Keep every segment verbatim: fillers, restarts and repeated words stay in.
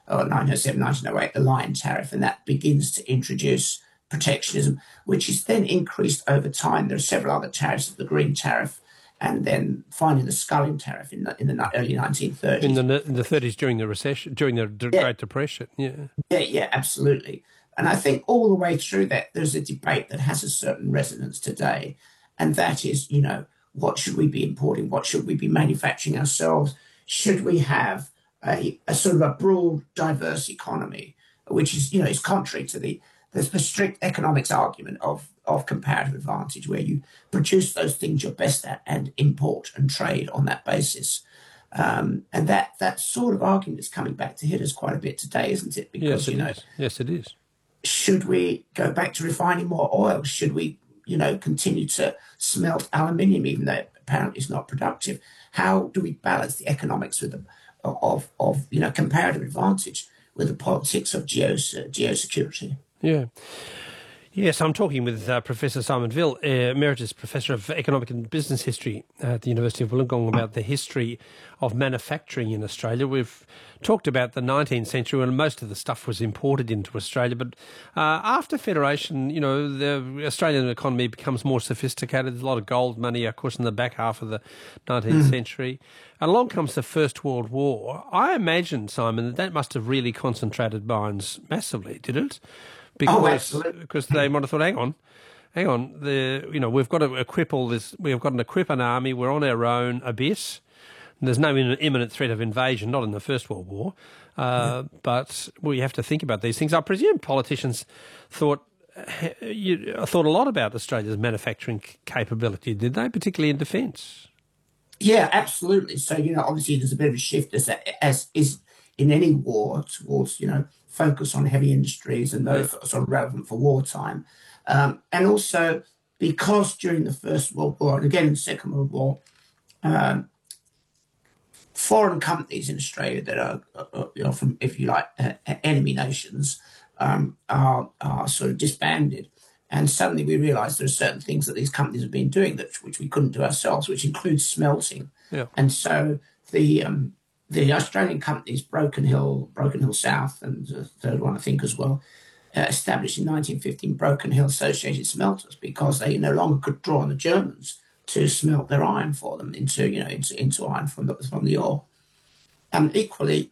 or nineteen oh seven, nineteen oh eight, the Lion Tariff, and that begins to introduce protectionism, which is then increased over time. There are several other tariffs, the Green Tariff, and then finally the Sculling Tariff in the, in the early nineteen thirties. In the in the thirties, during the recession, during the yeah. Great Depression, yeah. Yeah, yeah, absolutely. And I think all the way through that, there's a debate that has a certain resonance today, and that is, you know, what should we be importing? What should we be manufacturing ourselves? Should we have a, a sort of a broad, diverse economy, which is, you know, is contrary to the There's the strict economics argument of, of comparative advantage, where you produce those things you're best at and import and trade on that basis. Um, and that, that sort of argument is coming back to hit us quite a bit today, isn't it? Because, yes, it you know, is. Yes, it is. Should we go back to refining more oil? Should we, you know, continue to smelt aluminium, even though apparently it's not productive? How do we balance the economics with the, of, of, you know, comparative advantage with the politics of geos, uh, geosecurity? Yeah. Yes, I'm talking with uh, Professor Simon Deville, uh, Emeritus Professor of Economic and Business History at the University of Wollongong, about the history of manufacturing in Australia. We've talked about the nineteenth century when most of the stuff was imported into Australia, but uh, after Federation, you know, the Australian economy becomes more sophisticated. There's a lot of gold money, of course, in the back half of the nineteenth mm. century. And along comes the First World War. I imagine, Simon, that that must have really concentrated minds massively, did it? Because, oh, because they might have thought, hang on, hang on, the you know we've got to equip all this. We've got to equip an army. We're on our own a bit. And there's no imminent threat of invasion, not in the First World War, uh, yeah. but we have to think about these things. I presume politicians thought you, thought a lot about Australia's manufacturing capability, did they? Particularly in defence. Yeah, absolutely. So you know, obviously, there's a bit of a shift as as is in any war towards you know. focus on heavy industries and those that are sort of relevant for wartime. Um, and also because during the First World War, and again in the Second World War, um, foreign companies in Australia that are, uh, you know, from, if you like, uh, enemy nations um, are, are sort of disbanded. And suddenly we realised there are certain things that these companies have been doing that which we couldn't do ourselves, which includes smelting. Yeah. And so the... Um, The Australian companies, Broken Hill, Broken Hill South, and the third one, I think, as well, uh, established in nineteen fifteen Broken Hill Associated Smelters because they no longer could draw on the Germans to smelt their iron for them into, you know, into, into iron from the, from the ore. And equally,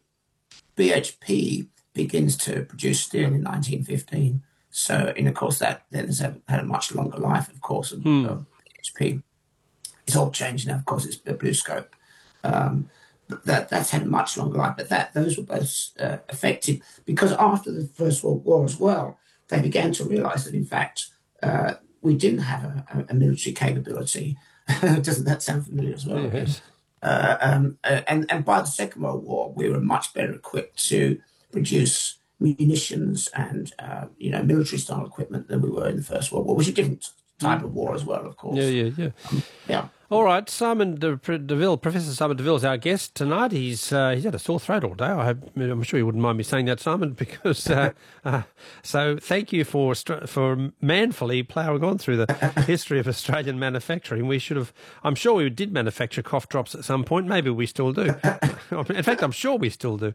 B H P begins to produce steel in nineteen fifteen. So, and of course, that then has had a much longer life, of course, of hmm. uh, B H P. It's all changed now, of course, it's a BlueScope. Um, That that's had a much longer life, but that those were both uh, effective because after the First World War as well, they began to realise that in fact uh, we didn't have a, a military capability. Doesn't that sound familiar as well? Yes. Uh, um, uh, and and by the Second World War, we were much better equipped to produce munitions and uh, you know military style equipment than we were in the First World War, which is a different type of war as well, of course. Yeah, yeah, yeah. Um, yeah. All right, Simon Deville, Professor Simon Deville is our guest tonight. He's uh, he's had a sore throat all day. I hope, I'm sure you wouldn't mind me saying that, Simon, because uh, uh, so thank you for for manfully ploughing on through the history of Australian manufacturing. We should have, I'm sure we did manufacture cough drops at some point. Maybe we still do. In fact, I'm sure we still do.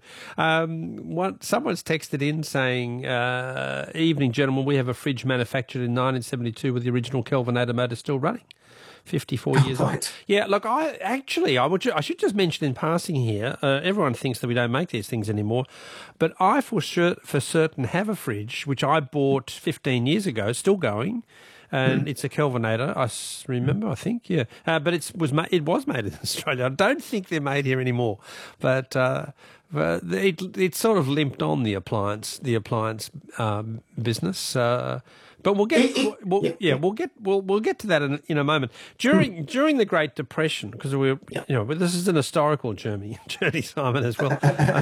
Um, what, someone's texted in saying, uh, evening, gentlemen, we have a fridge manufactured in nineteen seventy-two with the original Kelvinator motor still running. fifty-four years right. old. Yeah, look, I actually, I would, I should just mention in passing here, uh, everyone thinks that we don't make these things anymore, but I for sure, for certain have a fridge, which I bought fifteen years ago, still going, and mm. it's a Kelvinator, I remember, I think, yeah, uh, but it's, was ma- it was made in Australia. I don't think they're made here anymore, but... Uh, But it it sort of limped on the appliance the appliance um, business, uh, but we'll get we'll, yeah, yeah we'll get we'll we'll get to that in, in a moment. During during the Great Depression, because we're you know but this is an historical journey, journey Simon as well.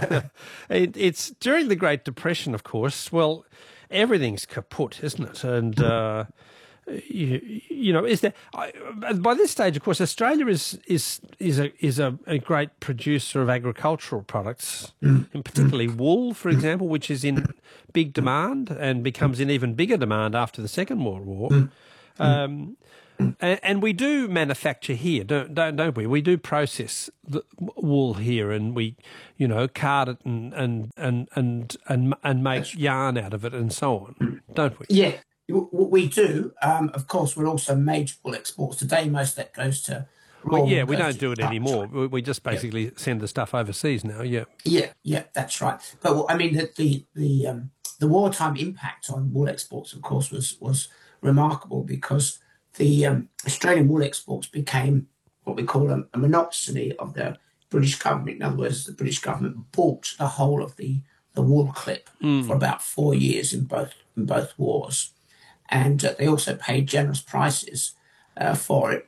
it, it's during the Great Depression, of course. Well, everything's kaput, isn't it? And uh, You, you know, is there? I, by this stage, of course, Australia is is is a is a, a great producer of agricultural products, mm. and particularly wool, for example, which is in big demand and becomes in even bigger demand after the Second World War. Mm. Um, And, and we do manufacture here, don't, don't don't we? We do process the wool here, and we, you know, card it and and and and and, and make yarn out of it, and so on, don't we? Yeah, we do. Um, of course, we're also major wool exports today. Most of that goes to. Well, yeah, we don't do it anymore. We, we just basically yeah. send the stuff overseas now. Yeah. Yeah, yeah, that's right. But I mean, the the the, um, the wartime impact on wool exports, of course, was was remarkable because the um, Australian wool exports became what we call a, a monopoly of the British government. In other words, the British government bought the whole of the, the wool clip mm. for about four years in both in both wars, and uh, they also paid generous prices uh, for it.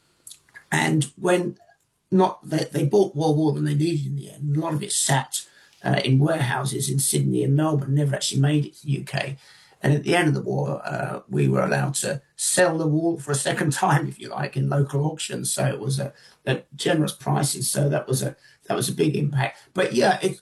And when not they, they bought more wool than they needed in the end. A lot of it sat uh, in warehouses in Sydney and Melbourne, never actually made it to the U K. And at the end of the war, uh, we were allowed to sell the wool for a second time, if you like, in local auctions. So it was a, a generous prices. So that was a that was a big impact. But yeah, it,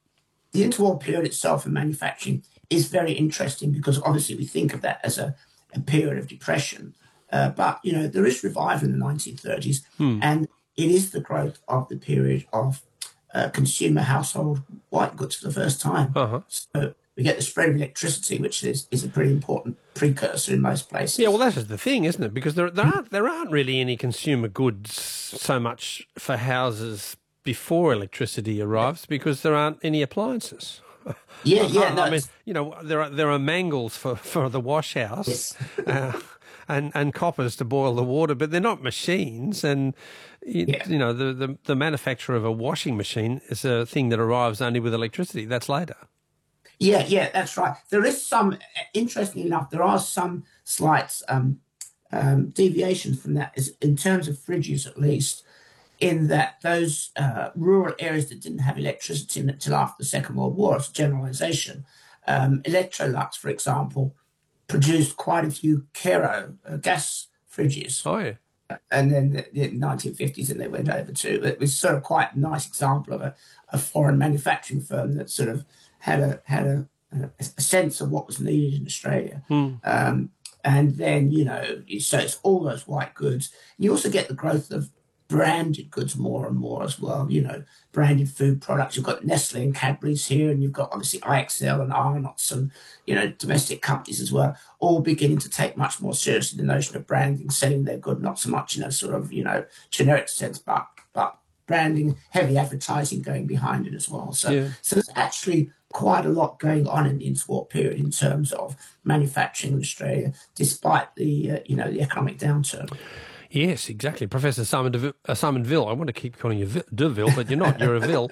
the interwar period itself in manufacturing is very interesting because obviously we think of that as a, a period of depression. Uh, but you know there is revival in the nineteen thirties, hmm. and it is the growth of the period of uh, consumer household white goods for the first time. Uh-huh. So we get the spread of electricity, which is, is a pretty important precursor in most places. Yeah, well, that's the thing, isn't it? Because there there aren't there aren't really any consumer goods so much for houses before electricity arrives because there aren't any appliances. Yeah, yeah. No, I mean, you know, there are there are mangles for, for the wash house. Yes. uh, and, and coppers to boil the water, but they're not machines. And, you, yeah. you know, the, the, the manufacture of a washing machine is a thing that arrives only with electricity. That's later. Yeah, yeah, that's right. There is some, interestingly enough, there are some slight um, um, deviations from that, is in terms of fridges at least, in that those uh, rural areas that didn't have electricity until after the Second World War, it's a generalisation. Um, Electrolux, for example, produced quite a few Kero uh, gas fridges. Oh, yeah. And then the, the nineteen fifties, and they went over to, it was sort of quite a nice example of a, a foreign manufacturing firm that sort of had a had a, a sense of what was needed in Australia. Hmm. Um, and then, you know, so it's all those white goods. You also get the growth of branded goods more and more as well, you know, branded food products. You've got Nestle and Cadbury's here, and you've got obviously I X L and Arnott's and, you know, domestic companies as well, all beginning to take much more seriously the notion of branding, selling their good, not so much in a sort of, you know, generic sense, but but branding, heavy advertising going behind it as well. So, yeah. so there's actually quite a lot going on in the interwar period in terms of manufacturing in Australia, despite the, uh, you know, the economic downturn. Yes, exactly. Professor Simon DeVille, uh, Simon Ville, I want to keep calling you v- DeVille, but you're not, you're a Ville.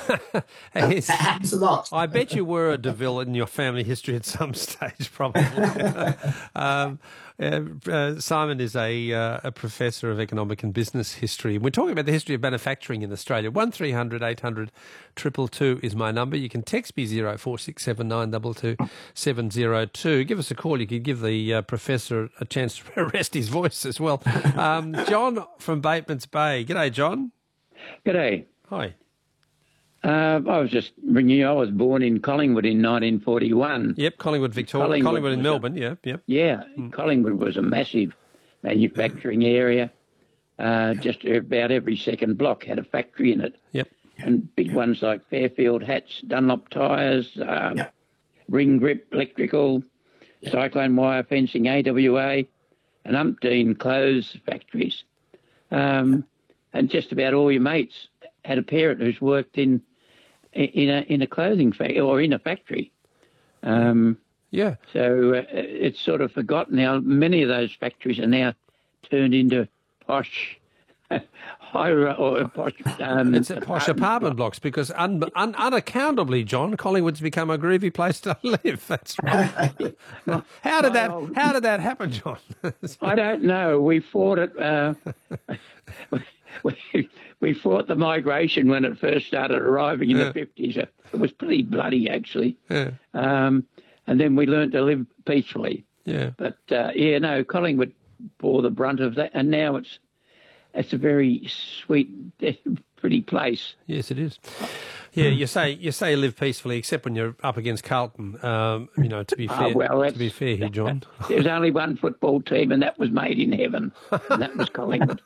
That happens a lot. I bet you were a DeVille in your family history at some stage, probably. um, uh, uh, Simon is a, uh, a professor of economic and business history. We're talking about the history of manufacturing in Australia. one three hundred eight hundred two two two is my number. You can text me zero four six seven nine two two seven zero two. Give us a call. You could give the uh, professor a chance to rest his voice as well. Um, John from Batemans Bay. G'day, John. G'day. Hi. Uh, I was just ringing you. I was born in Collingwood in nineteen forty-one. Yep, Collingwood, Victoria. Collingwood, Collingwood in Melbourne, a, yeah, yep. Yeah, mm. Collingwood was a massive manufacturing area. Uh, just about every second block had a factory in it. Yep. And big ones like Fairfield Hats, Dunlop Tyres, um, yep. Ring Grip Electrical, yep. Cyclone Wire Fencing, A W A, and umpteen clothes factories. Um, and just about all your mates had a parent who's worked in in a in a clothing factory or in a factory. Um, yeah. So uh, it's sort of forgotten now. Many of those factories are now turned into posh, high or posh. Um, it's a posh apartment blocks because un, un, unaccountably, John, Collingwood's become a groovy place to live. That's right. well, how did that old, How did that happen, John? I don't know. We fought it. Uh, we, we fought the migration when it first started arriving in yeah. the fifties. It was pretty bloody, actually. Yeah. Um, and then we learned to live peacefully. Yeah. But, uh, yeah, no, Collingwood bore the brunt of that. And now it's it's a very sweet, pretty place. Yes, it is. Yeah, you say you say live peacefully, except when you're up against Carlton. Um, you know, to be fair, Oh, well, to be fair here, John. There's only one football team, and that was made in heaven, and that was Collingwood.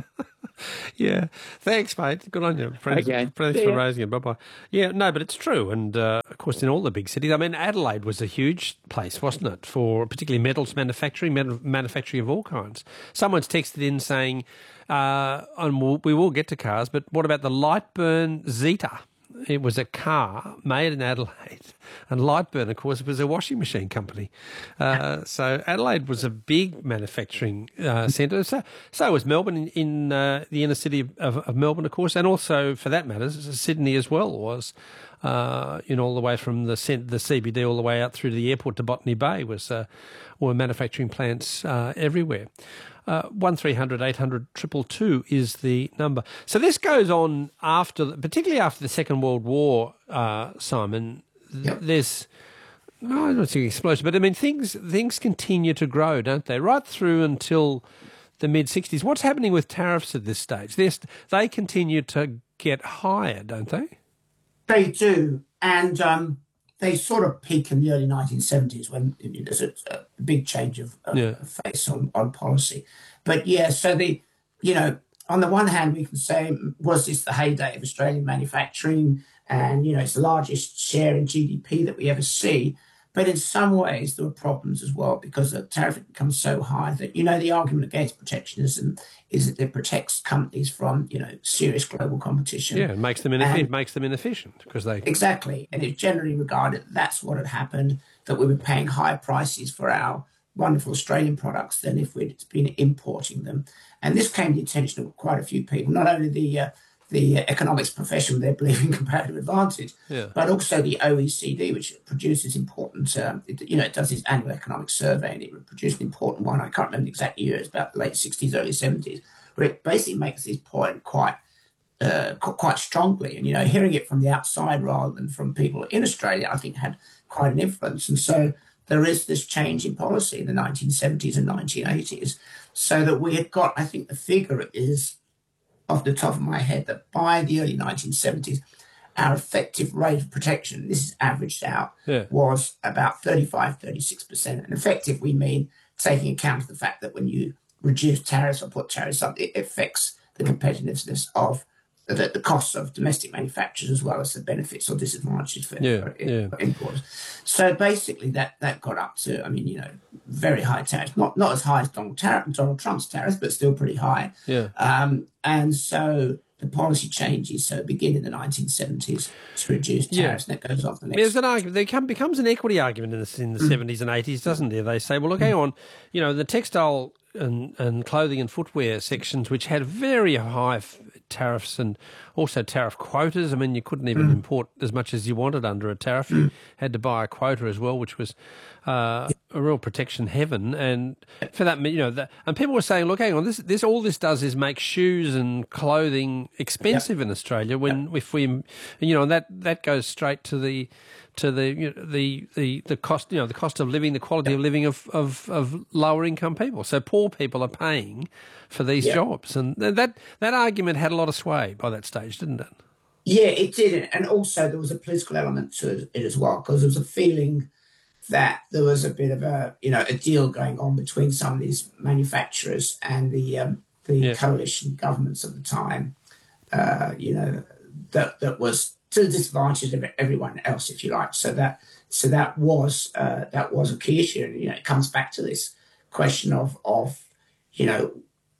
Yeah, thanks, mate. Good on you. Thanks, Okay. thanks See for ya. raising it. Bye bye. Yeah, no, but it's true, and uh, of course, in all the big cities. I mean, Adelaide was a huge place, wasn't it, for particularly metals manufacturing, metal manufacturing of all kinds. Someone's texted in saying, uh, and we'll, we will get to cars, but what about the Lightburn Zeta? It was a car made in Adelaide, and Lightburn, of course, was a washing machine company. Uh, so Adelaide was a big manufacturing uh, centre. So, so was Melbourne in, in uh, the inner city of, of Melbourne, of course, and also, for that matter, Sydney as well was. Uh, you know, all the way from the C- the C B D all the way out through to the airport to Botany Bay was uh, were manufacturing plants uh, everywhere. Uh, one three hundred eight hundred two two two is the number. So this goes on after, particularly after the Second World War, uh, Simon. Yep. There's, no, I don't think explosion, but I mean things things continue to grow, don't they? Right through until the mid sixties. What's happening with tariffs at this stage? They're, they continue to get higher, don't they? They do, and um, they sort of peak in the early nineteen seventies when there's a, a big change of, of Yeah. face on, on policy. But yeah, so the, you know, on the one hand, we can say, was this the heyday of Australian manufacturing? And, you know, it's the largest share in G D P that we ever see. But in some ways, there were problems as well because the tariff had become so high that, you know, the argument against protectionism is that it protects companies from, you know, serious global competition. Yeah, it makes them inefficient. And- makes them inefficient because they. Exactly. And it's generally regarded that that's what had happened, that we were paying higher prices for our wonderful Australian products than if we'd been importing them. And this came to the attention of quite a few people, not only the uh, the economics profession with their belief in comparative advantage, Yeah. but also the O E C D, which produces important, um, it, you know, it does its annual economic survey, and it produced an important one. I can't remember the exact year, it's about the late sixties, early seventies, where it basically makes this point quite uh, qu- quite strongly. And, you know, hearing it from the outside rather than from people in Australia, I think had quite an influence. And so there is this change in policy in the nineteen seventies and nineteen eighties, so that we had got, I think the figure is, off the top of my head, that by the early nineteen seventies, our effective rate of protection, this is averaged out, Yeah. was about thirty-five, thirty-six percent. And effective, we mean taking account of the fact that when you reduce tariffs or put tariffs up, it affects the competitiveness of the, the costs of domestic manufacturers as well as the benefits or disadvantages for, Yeah, for yeah. importers. So basically that, that got up to, I mean, you know, very high tariffs, not not as high as Donald, Tar- Donald Trump's tariffs, but still pretty high. Yeah. Um, and so the policy changes, so begin in the nineteen seventies to reduce tariffs, Yeah. and that goes off the next. There's an argument. There come, becomes an equity argument in the, in the seventies and eighties, doesn't there? They say, well, look, hang on, you know, the textile and, and clothing and footwear sections, which had very high f- tariffs and also tariff quotas. I mean, you couldn't even Mm. import as much as you wanted under a tariff. You had to buy a quota as well, which was uh, a real protection heaven. And for that, you know, that, and people were saying, look, hang on, this, this, all this does is make shoes and clothing expensive in Australia. When if we, you know, and that that goes straight to the to the you know, the the the cost, you know, the cost of living, the quality of living of, of, of lower income people. So poor people are paying for these Yeah. jobs, and that that argument had a lot of sway by that stage, didn't it? Yeah, it did. And also there was a political element to it as well, because there was a feeling that there was a bit of a, you know, a deal going on between some of these manufacturers and the um, the Yeah. coalition governments of the time, uh, you know, that that was to the disadvantage of everyone else, if you like. So that so that was uh, that was a key issue. And, you know, it comes back to this question of of, you know,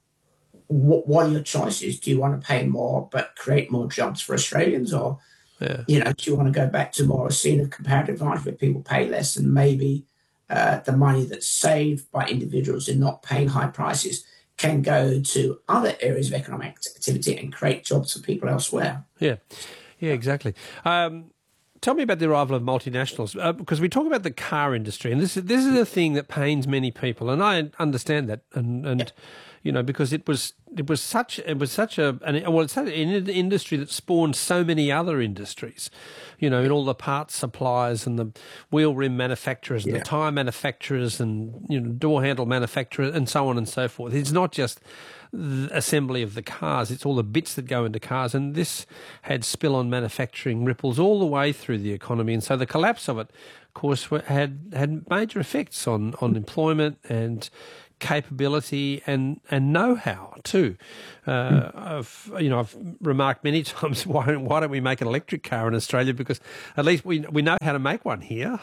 what, what are your choices? Do you want to pay more but create more jobs for Australians, or Yeah. you know, do you want to go back to more a scene of comparative advantage where people pay less and maybe uh, the money that's saved by individuals in not paying high prices can go to other areas of economic activity and create jobs for people elsewhere? Yeah, yeah, exactly. Um, tell me about the arrival of multinationals, uh, because we talk about the car industry, and this is this is a thing that pains many people, and I understand that, and and you know, because it was it was such it was such a an, well, it's such an industry that spawned so many other industries, you know, in all the parts suppliers and the wheel rim manufacturers and Yeah. the tyre manufacturers and, you know, door handle manufacturers and so on and so forth. It's not just the assembly of the cars, it's all the bits that go into cars, and this had spill-on manufacturing ripples all the way through the economy, and so the collapse of it, of course, had had major effects on, on employment and capability and, and know-how too. Uh, I've you know I've remarked many times why why don't we make an electric car in Australia, because at least we we know how to make one here,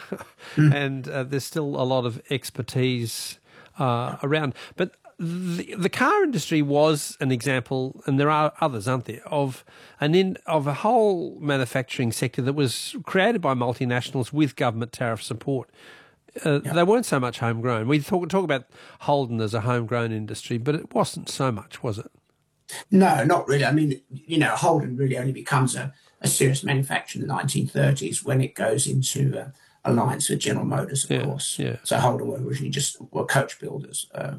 and uh, there's still a lot of expertise uh, around. But the, the car industry was an example, and there are others, aren't there, of an in of a whole manufacturing sector that was created by multinationals with government tariff support. Uh, Yeah. They weren't so much homegrown. We talk talk about Holden as a homegrown industry, but it wasn't so much, was it? No, not really. I mean, you know, Holden really only becomes a, a serious manufacturer in the nineteen thirties when it goes into uh, alliance with General Motors, of Yeah, course. yeah. So Holden were originally just were coach builders. Uh,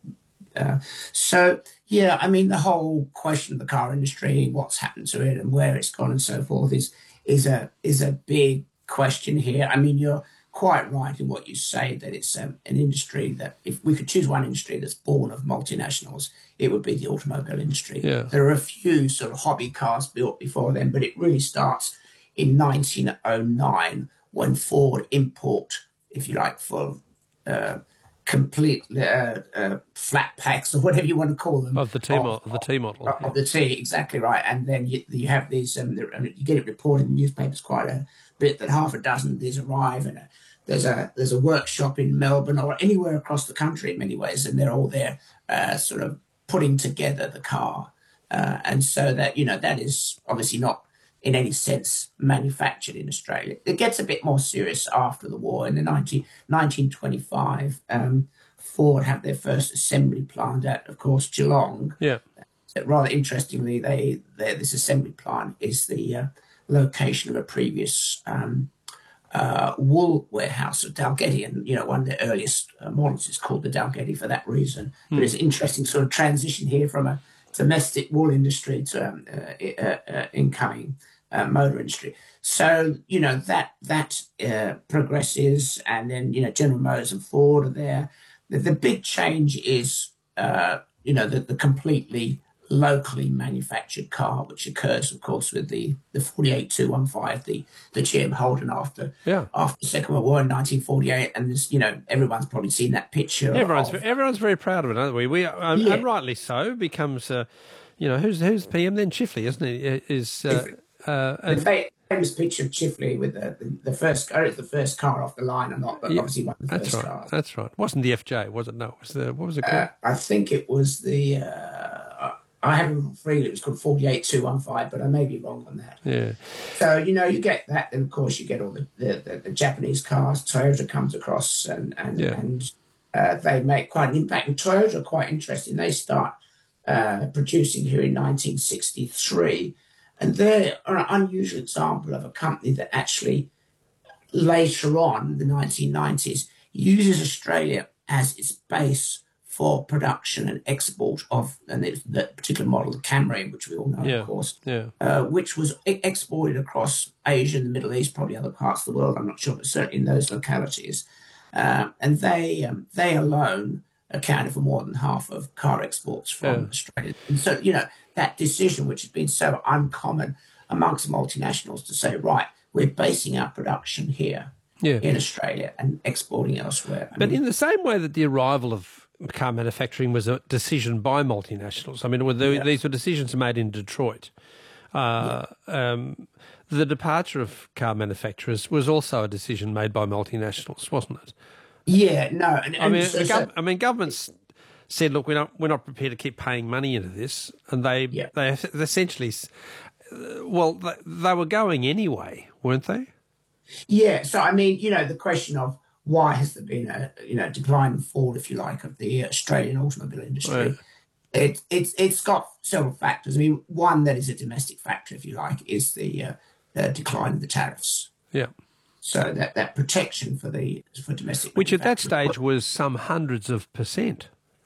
uh, so, yeah, I mean, the whole question of the car industry, what's happened to it and where it's gone and so forth is is a is a big question here. I mean, you're quite right in what you say, that it's um, an industry that if we could choose one industry that's born of multinationals, it would be the automobile industry. Yeah. There are a few sort of hobby cars built before then, but it really starts in nineteen oh nine when Ford import, if you like, for uh, complete uh, uh, flat packs or whatever you want to call them. Of the T model, the T model. Of, of the T, exactly right. And then you, you have these, um, you get it reported in newspapers quite a bit that half a dozen of these arrive, and a, there's a there's a workshop in Melbourne or anywhere across the country in many ways, and they're all there uh, sort of putting together the car. Uh, and so that, you know, that is obviously not in any sense manufactured in Australia. It gets a bit more serious after the war. In the nineteen twenty-five, um, Ford had their first assembly plant at, of course, Geelong. Yeah. Rather interestingly, they, they this assembly plant is the uh, location of a previous um, uh, wool warehouse of Dalgety, and you know one of the earliest uh, models is called the Dalgety for that reason. Mm. But it's an interesting sort of transition here from a domestic wool industry to um, uh, uh, uh, incoming uh, motor industry. So you know that that uh, progresses, and then you know General Motors and Ford are there. The, the big change is uh, you know the, the completely locally manufactured car, which occurs, of course, with the the forty-eight two fifteen, the the G M Holden after yeah. after the Second World War in nineteen forty-eight, and this, you know, everyone's probably seen that picture. Everyone's of, everyone's very proud of it, aren't we? We um, Yeah. and rightly so. Becomes, uh, you know, who's who's P M then? Chifley, isn't he? Is uh, uh, the and, fa- famous picture of Chifley with the, the, the first, I don't know if the first car off the line or not, but Yeah, obviously one of the that's first right. cars. That's right. Wasn't the F J? Was it? No. It was the what was it called? Uh, I think it was the. Uh, I haven't freely. It was called forty-eight two fifteen, but I may be wrong on that. Yeah. So you know, you get that, and of course you get all the the, the, the Japanese cars. Toyota comes across, and and Yeah. and uh, they make quite an impact. And Toyota are quite interesting. They start uh, producing here in nineteen sixty-three, and they're an unusual example of a company that actually later on, the nineteen nineties, uses Australia as its base for production and export of, and it's the particular model, the Camry, which we all know, Yeah. of course, Yeah. uh, which was e- exported across Asia and the Middle East, probably other parts of the world, I'm not sure, but certainly in those localities. Um, and they um, they alone accounted for more than half of car exports from Yeah. Australia. And so, you know, that decision, which has been so uncommon amongst multinationals to say, right, we're basing our production here Yeah. in Australia and exporting elsewhere. I But mean, in the same way that the arrival of car manufacturing was a decision by multinationals, I mean, were the, Yeah. these were decisions made in Detroit. Uh, um, the departure of car manufacturers was also a decision made by multinationals, wasn't it? yeah, no. And, I and mean, so- the so- gov- I mean, governments said, "Look, we're not we're not prepared to keep paying money into this," and they Yeah. they essentially, s- uh, well, they, they were going anyway, weren't they? yeah, so I mean, you know, the question of why has there been a you know decline and fall, if you like, of the Australian automobile industry? Right. It, it's it's got several factors. I mean, one that is a domestic factor, if you like, is the uh, uh, decline of the tariffs. Yeah. So that, that protection for the for domestic, Which at that manufacturers- stage was some hundreds of percent.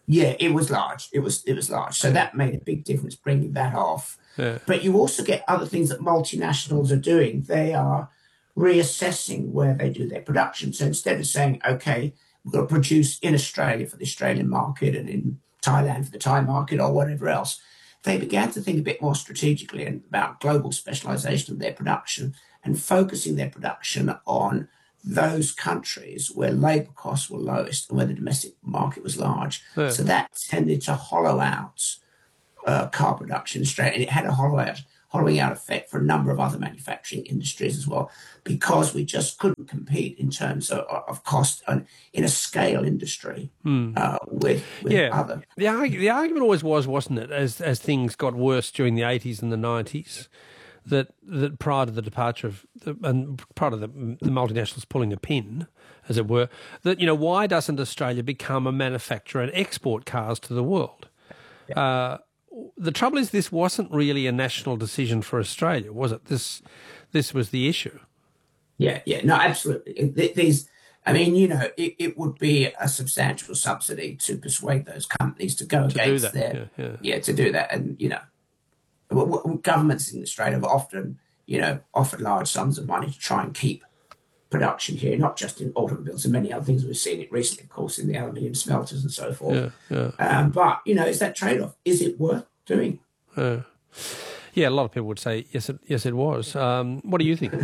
Yeah, it was large. It was it was large. So that made a big difference bringing that off. Yeah. But you also get other things that multinationals are doing. They are reassessing where they do their production. So instead of saying, okay, we've got to produce in Australia for the Australian market and in Thailand for the Thai market or whatever else, they began to think a bit more strategically about global specialization of their production and focusing their production on those countries where labour costs were lowest and where the domestic market was large. Yeah. So that tended to hollow out uh, car production in Australia, and it had a hollow out, hollowing out effect for a number of other manufacturing industries as well, because we just couldn't compete in terms of, of cost and in a scale industry uh, with, with Yeah. other. The, arg- the argument always was, wasn't it, as as things got worse during the eighties and the nineties, that that prior to the departure of the, and prior to the, the multinationals pulling a pin, as it were, that, you know, why doesn't Australia become a manufacturer and export cars to the world? Yeah. Uh, the trouble is, this wasn't really a national decision for Australia, was it? This this was the issue. Yeah, yeah, no, absolutely. These, I mean, you know, it, it would be a substantial subsidy to persuade those companies to go To do against that, their, yeah, yeah. yeah, to do that, and you know, w- w- governments in Australia have often, you know, offered large sums of money to try and keep production here, not just in automobiles and many other things. We've seen it recently, of course, in the aluminium smelters and so forth. Yeah, yeah. Um, but you know, is that trade-off? Is it worth doing? Uh, yeah, a lot of people would say yes, it, yes, it was. Um, what do you think?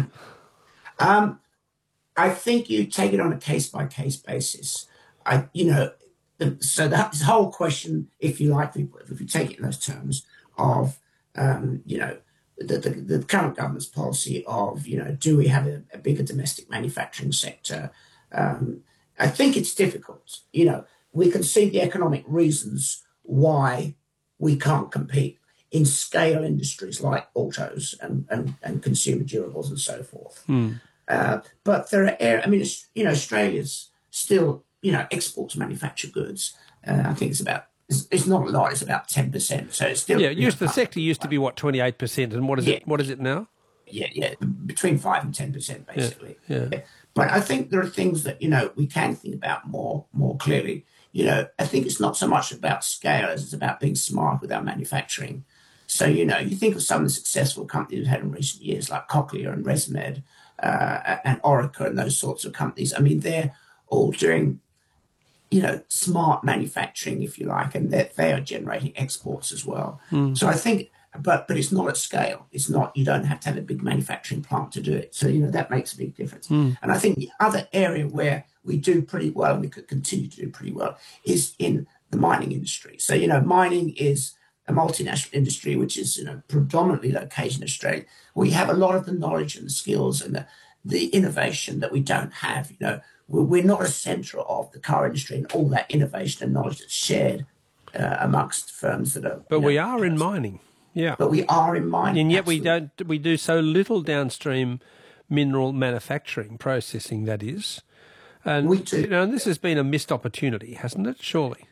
Um, I think you take it on a case-by-case basis. I, you know, the, so that this whole question, if you like, if you take it in those terms of, um, you know, the, the, the current government's policy of, you know, do we have a, a bigger domestic manufacturing sector? Um, I think it's difficult. You know, we can see the economic reasons why we can't compete in scale industries like autos and, and, and consumer durables and so forth. Hmm. Uh, but there are, air, I mean, it's, you know, Australia's still, you know, exports manufactured goods. Uh, I think it's about, it's, it's not a lot, it's about ten percent. So it's still. Yeah, used, the sector used to be, what, twenty-eight percent, and what is Yeah. it? What is it now? Yeah, yeah, between five and ten percent, basically. Yeah, yeah. But I think there are things that, you know, we can think about more, more clearly. You know, I think it's not so much about scale as it's about being smart with our manufacturing. So, you know, you think of some of the successful companies we've had in recent years, like Cochlear and ResMed uh, and Orica and those sorts of companies. I mean, they're all doing, you know, smart manufacturing, if you like, and they are generating exports as well. Mm. So I think, but but it's not at scale. It's not, you don't have to have a big manufacturing plant to do it. So, you know, that makes a big difference. Mm. And I think the other area where we do pretty well, and we could continue to do pretty well, is in the mining industry. So, you know, mining is a multinational industry, which is, you know, predominantly located in Australia. We have a lot of the knowledge and the skills and the, the innovation that we don't have. You know, we're, we're not a centre of the car industry and all that innovation and knowledge that's shared uh, amongst firms that are. But you know, we are in mining, yeah. But we are in mining, and yet absolutely. we don't. We do so little downstream mineral manufacturing, processing, that is. And we do. You know, and this has been a missed opportunity, hasn't it? Surely.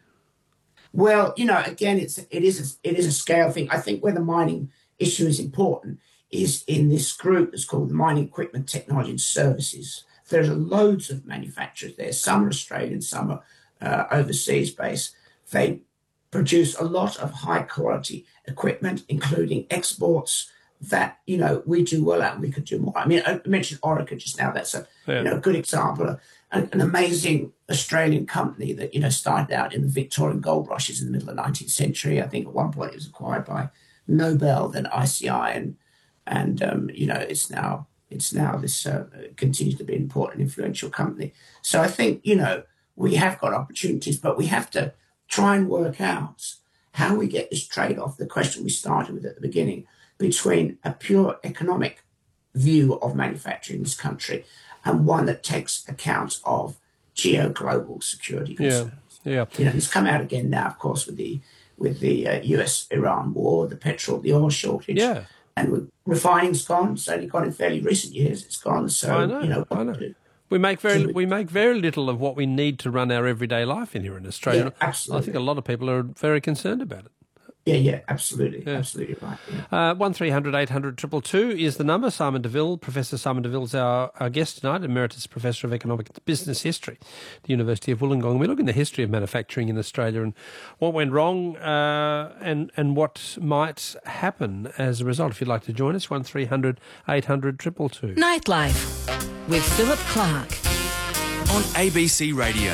Well, you know, again, it's it is a, it is a scale thing. I think where the mining issue is important is in this group that's called the Mining Equipment Technology and Services. There's loads of manufacturers there. Some are Australian, some are uh, overseas based. They produce a lot of high quality equipment, including exports that, you know, we do well at and we could do more. I mean, I mentioned Orica just now. That's a yeah. you know a good example. An, an amazing Australian company that, you know, started out in the Victorian gold rushes in the middle of the nineteenth century. I think at one point it was acquired by Nobel, then I C I, and and um, you know it's now it's now this uh, continues to be an important, influential company. So I think, you know, we have got opportunities, but we have to try and work out how we get this trade-off. The question we started with at the beginning, between a pure economic view of manufacturing in this country and one that takes account of geo-global security concerns. Yeah, yeah. You know, it's come out again now, of course, with the with the uh, U S Iran war, the petrol, the oil shortage. Yeah. And with refining's gone. It's only gone in fairly recent years. It's gone. So, I know, you know, I know. We make very we make very little of what we need to run our everyday life in here in Australia. Yeah, absolutely. I think a lot of people are very concerned about it. Yeah, yeah, absolutely, Yeah. absolutely right. Yeah. Uh, one three hundred eight hundred two two two is the number. Simon DeVille, Professor Simon DeVille is our, our guest tonight, Emeritus Professor of Economic Business History at the University of Wollongong. We look in the history of manufacturing in Australia and what went wrong uh, and, and what might happen as a result. If you'd like to join us, one three hundred eight hundred two two two. Nightlife with Philip Clark on A B C Radio.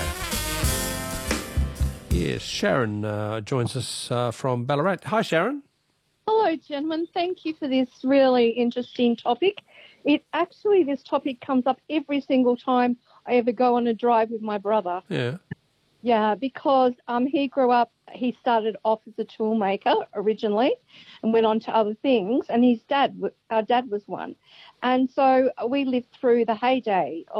Yes, Sharon uh, joins us uh, from Ballarat. Hi, Sharon. Hello, gentlemen. Thank you for this really interesting topic. It actually, this topic comes up every single time I ever go on a drive with my brother. Yeah. Yeah, because um, he grew up, he started off as a tool maker originally and went on to other things, and his dad, our dad was one. And so we lived through the heyday